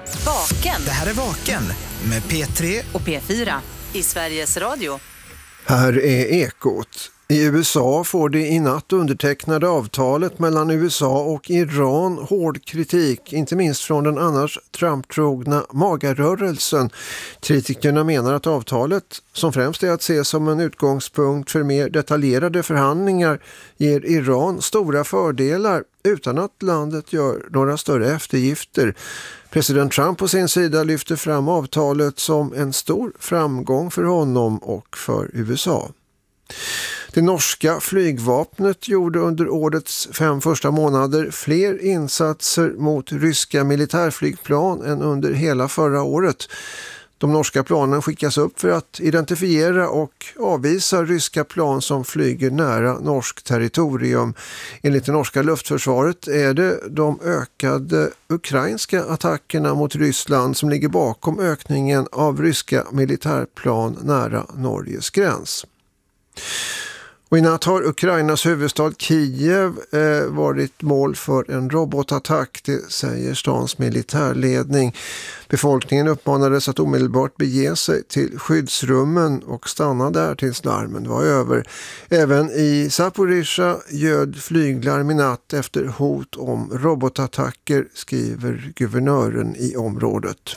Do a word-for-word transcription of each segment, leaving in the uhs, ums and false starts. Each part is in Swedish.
Vaken. Det här är Vaken med P tre och P fyra i Sveriges Radio. Här är Ekot. I U S A får det i natt undertecknade avtalet mellan U S A och Iran hård kritik, inte minst från den annars Trump-trogna magarrörelsen. Kritikerna menar att avtalet, som främst är att se som en utgångspunkt för mer detaljerade förhandlingar, ger Iran stora fördelar utan att landet gör några större eftergifter. President Trump på sin sida lyfter fram avtalet som en stor framgång för honom och för U S A. Det norska flygvapnet gjorde under årets fem första månader fler insatser mot ryska militärflygplan än under hela förra året. De norska planen skickas upp för att identifiera och avvisa ryska plan som flyger nära norsk territorium. Enligt det norska luftförsvaret är det de ökade ukrainska attackerna mot Ryssland som ligger bakom ökningen av ryska militärplan nära Norges gräns. Och i natt har Ukrainas huvudstad Kiev eh, varit mål för en robotattack, det säger stans militärledning. Befolkningen uppmanades att omedelbart bege sig till skyddsrummen och stanna där tills larmen var över. Även i Zaporizjzja ljöd flyglarm i natt efter hot om robotattacker, skriver guvernören i området.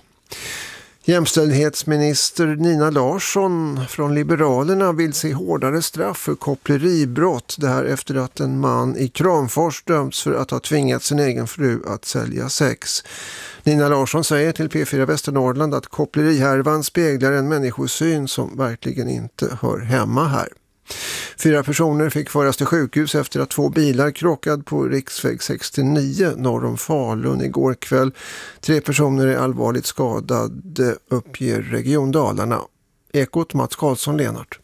Jämställdhetsminister Nina Larsson från Liberalerna vill se hårdare straff för koppleribrott. Det här efter att en man i Kramfors dömts för att ha tvingat sin egen fru att sälja sex. Nina Larsson säger till P fyra Västernorrland att kopplerihärvan speglar en människosyn som verkligen inte hör hemma här. Fyra personer fick föras till sjukhus efter att två bilar krockade på riksväg sextionio norr om Falun igår kväll. Tre personer är allvarligt skadade, uppger Region Dalarna. Ekot, Mats Karlsson, Lenart.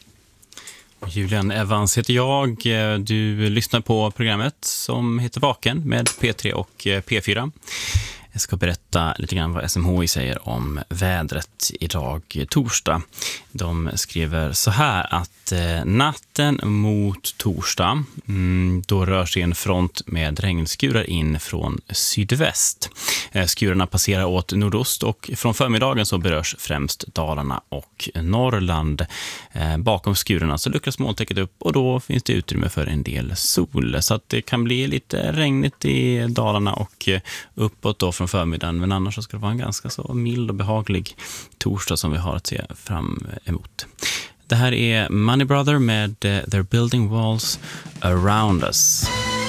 Julian Evans heter jag. Du lyssnar på programmet som heter Vaken med P tre och P fyra. Jag ska berätta lite grann vad S M H I säger om vädret idag torsdag. De skriver så här att eh, natten mot torsdag mm, då rör sig en front med regnskurar in från sydväst. Eh, skurarna passerar åt nordost och från förmiddagen så berörs främst Dalarna och Norrland. Eh, bakom skurarna så luckras molntäcket upp och då finns det utrymme för en del sol. Så att det kan bli lite regnigt i Dalarna och eh, uppåt då från förmiddagen, men annars så ska det vara en ganska så mild och behaglig torsdag som vi har att se fram emot. Det här är Money Brother med They're Building Walls Around Us.